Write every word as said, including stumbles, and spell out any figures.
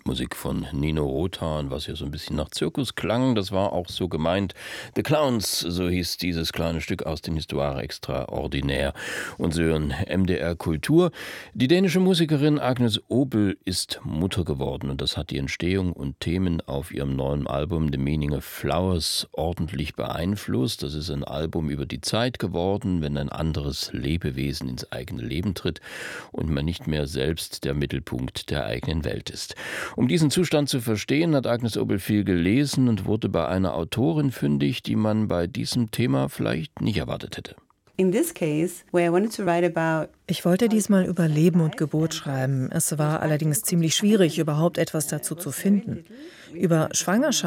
Live-Musik von Nino Rota, was ja so ein bisschen nach Zirkus klang, das war auch so gemeint. The Clowns, so hieß dieses kleine Stück aus den Histoire Extraordinaire. Und Sie hören M D R Kultur. Die dänische Musikerin Agnes Obel ist Mutter geworden und das hat die Entstehung und Themen auf ihrem neuen Album The Meaning of Flowers ordentlich beeinflusst. Das ist ein Album über die Zeit geworden, wenn ein anderes Lebewesen ins eigene Leben tritt und man nicht mehr selbst der Mittelpunkt der eigenen Welt ist. Um diesen Zustand zu verstehen, hat Agnes Obel viel gelesen und wurde bei einer Autorin fündig, die man bei diesem Thema vielleicht nicht erwartet hätte. Ich wollte diesmal über Leben und Geburt schreiben. Es war allerdings ziemlich schwierig, überhaupt etwas dazu zu finden. Über Schwangerschaft